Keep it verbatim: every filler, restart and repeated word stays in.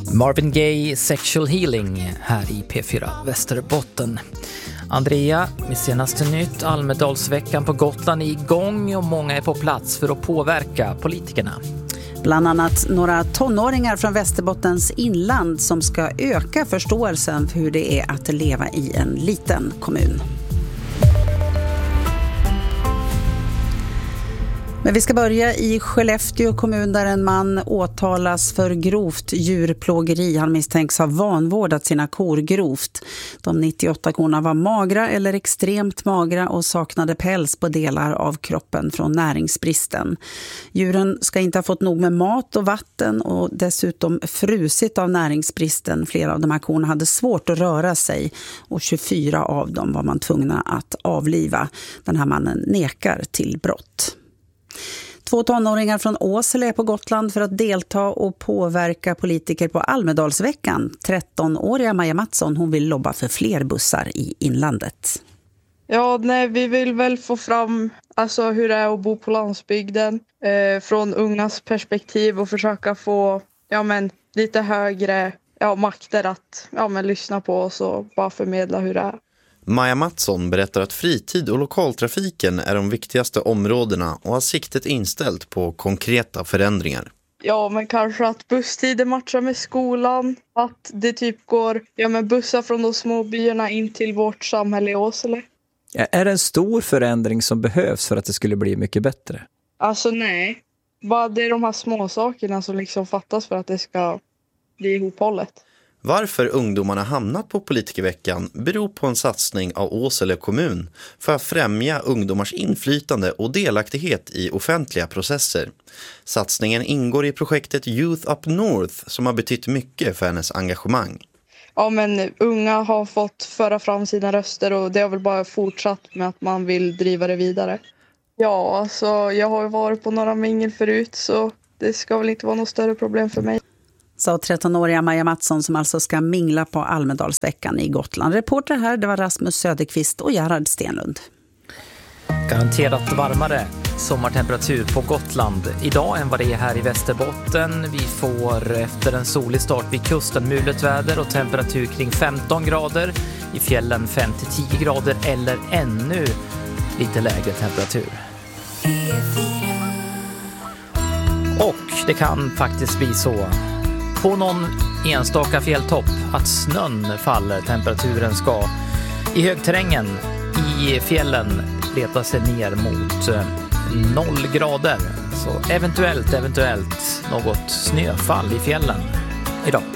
Marvin Gaye, Sexual Healing här i P fyra Västerbotten. Andrea, med senaste nytt, Almedalsveckan på Gotland är igång och många är på plats för att påverka politikerna. Bland annat några tonåringar från Västerbottens inland som ska öka förståelsen för hur det är att leva i en liten kommun. Men vi ska börja i Skellefteå kommun där en man åtalas för grovt djurplågeri. Han misstänks ha vanvårdat sina kor grovt. De nittioåtta korna var magra eller extremt magra och saknade päls på delar av kroppen från näringsbristen. Djuren ska inte ha fått nog med mat och vatten och dessutom frusit av näringsbristen. Flera av de här korna hade svårt att röra sig och tjugofyra av dem var man tvungna att avliva. Den här mannen nekar till brott. Två tonåringar från Åsele är på Gotland för att delta och påverka politiker på Almedalsveckan. trettonåriga Maja Mattsson, hon vill lobba för fler bussar i inlandet. Ja, nej, vi vill väl få fram alltså, hur det är att bo på landsbygden eh, från ungas perspektiv och försöka få ja, men, lite högre ja, makter att ja, men, lyssna på oss och bara förmedla hur det är. Maja Mattsson berättar att fritid och lokaltrafiken är de viktigaste områdena och har siktet inställt på konkreta förändringar. Ja, men kanske att busstiden matchar med skolan. Att det typ går ja, men bussar från de små byarna in till vårt samhälle i Åsele. Är det en stor förändring som behövs för att det skulle bli mycket bättre? Alltså nej. Bara det är de här små sakerna som liksom fattas för att det ska bli ihophållet. Varför ungdomarna hamnat på politikerveckan beror på en satsning av Åsele kommun för att främja ungdomars inflytande och delaktighet i offentliga processer. Satsningen ingår i projektet Youth Up North som har betytt mycket för hennes engagemang. Ja, men unga har fått föra fram sina röster och det har väl bara fortsatt med att man vill driva det vidare. Ja, alltså jag har ju varit på några mingel förut så det ska väl inte vara något större problem för mig. Så trettonåriga Maja Mattsson som alltså ska mingla på Almedalsveckan i Gotland. Reporter här, det var Rasmus Söderqvist och Gerhard Stenlund. Garanterat varmare sommartemperatur på Gotland idag än vad det är här i Västerbotten. Vi får efter en solig start vid kusten mulet väder och temperatur kring femton grader. I fjällen fem till tio grader eller ännu lite lägre temperatur. Och det kan faktiskt bli så på någon enstaka fjälltopp att snön faller. Temperaturen ska i högterrängen i fjällen leta sig ner mot noll grader. Så eventuellt, eventuellt något snöfall i fjällen idag.